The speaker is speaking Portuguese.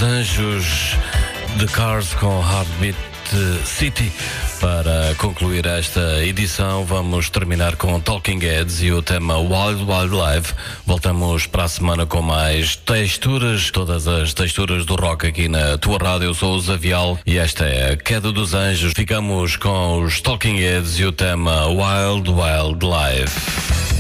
dos Anjos, The Cars com Heartbeat City. Para concluir esta edição, vamos terminar com Talking Heads e o tema Wild Wild Life. Voltamos para a semana com mais texturas, todas as texturas do rock aqui na tua rádio. Eu sou o Zavial e esta é a Queda dos Anjos. Ficamos com os Talking Heads e o tema Wild Wild Life.